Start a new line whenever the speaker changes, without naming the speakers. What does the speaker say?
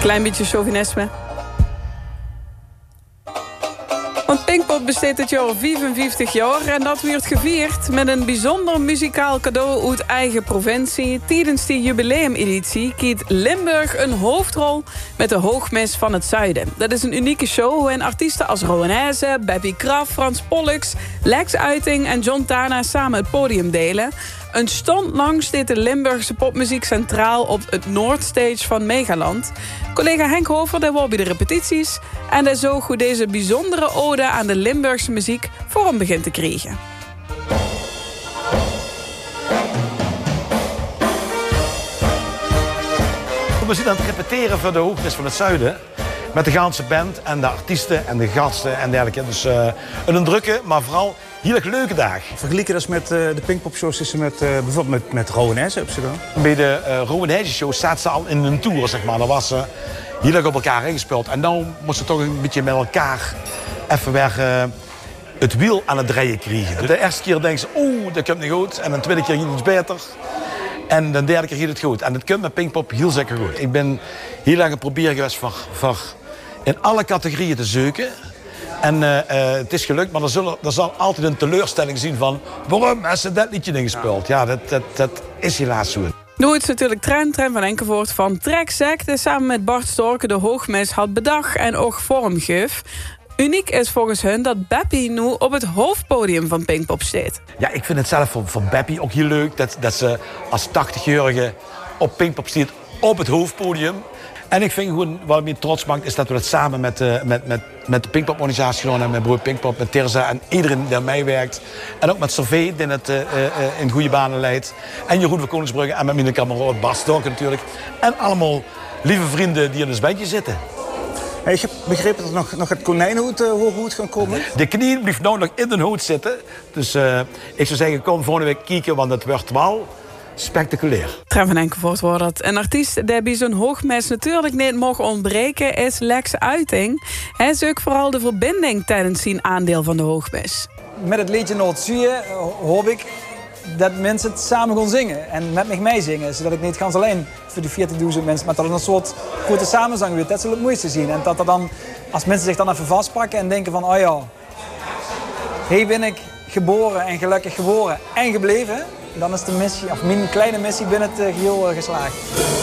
Klein beetje chauvinisme. Want Pinkpop besteedt dit jaar 55 jaar en dat wordt gevierd met een bijzonder muzikaal cadeau uit eigen provincie. Tijdens die jubileumeditie kiest Limburg een hoofdrol met de Hoogmis van het Zuiden. Dat is een unieke show waarin artiesten als Rowanese, Beppie Kraf, Frans Pollux, Lex Uiting en John Tana samen het podium delen. Een stond lang staat de Limburgse popmuziek centraal op het Noordstage van Megaland. Collega Henk Hover was bij de repetities en hij zag hoe deze bijzondere ode aan de Limburgse muziek vorm begint te krijgen.
We zijn aan het repeteren voor de Hoogmis van het Zuiden. Met de ganse band en de artiesten en de gasten en dergelijke. Dus een drukke, maar vooral heel erg leuke dag.
Vergelijken dat met de Pinkpop-shows is met bijvoorbeeld met Rowanese heb ze dan?
Bij de Rowanese show staat ze al in een tour, zeg maar. Dan was ze heel erg op elkaar ingespeeld. En dan moesten ze toch een beetje met elkaar even weer het wiel aan het draaien krijgen. De eerste keer denken ze, oeh, dat komt niet goed. En de tweede keer ging het beter. En de derde keer ging het goed. En het komt met Pinkpop heel zeker goed. Ik ben heel lang aan het proberen geweest voor in alle categorieën te zoeken. En het is gelukt, maar er zal altijd een teleurstelling zien van waarom hebben ze dat liedje ingespeeld? Ja, dat is helaas zo.
Nu is natuurlijk Tren van Enkevoort van Trekzek, die samen met Bart Storke de Hoogmis had bedacht en ook vormgeef. Uniek is volgens hun dat Beppie nu op het hoofdpodium van Pinkpop staat.
Ja, ik vind het zelf voor Beppie ook heel leuk dat ze als 80-jarige op Pinkpop staat op het hoofdpodium. En ik vind gewoon, wat me trots maakt, is dat we het samen met de Pinkpop-organisatie gedaan hebben. Met broer Pinkpop, met Terza en iedereen die aan mij werkt. En ook met Servé, die het in goede banen leidt. En Jeroen van Koningsbrugge en met mijn kameraad Bas Stork natuurlijk. En allemaal lieve vrienden die in ons bandje zitten.
Hey, ik heb begrepen dat er nog het konijnhoed hooghoed gaan komen.
De knie blijft nou nog in de hoed zitten. Dus ik zou zeggen, kom volgende week kijken, want het wordt wel spectaculair.
Tren van Enkevoort wordt dat. Een artiest die bij zo'n hoogmis natuurlijk niet mag ontbreken is Lex Uiting. Hij zoekt vooral de verbinding tijdens zijn aandeel van de hoogmis.
Met het liedje Noord-Zuid hoop ik dat mensen het samen gaan zingen. En met mij meezingen. Zodat ik niet ganz alleen voor die 40.000 mensen, maar dat het een soort grote samenzang wordt. Dat zal het mooiste zien. En dat er dan, als mensen zich dan even vastpakken en denken van, oh ja, hier ben ik geboren en gelukkig geboren en gebleven. Dan is de missie, of mijn kleine missie binnen het geheel geslaagd.